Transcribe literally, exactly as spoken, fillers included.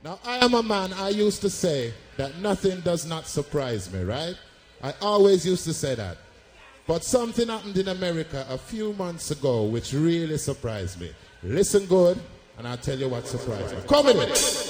Now, I am a man, I used to say that nothing does not surprise me, right? I always used to say that. But something happened in America a few months ago which really surprised me. Listen good, and I'll tell you what surprised me. Come with it.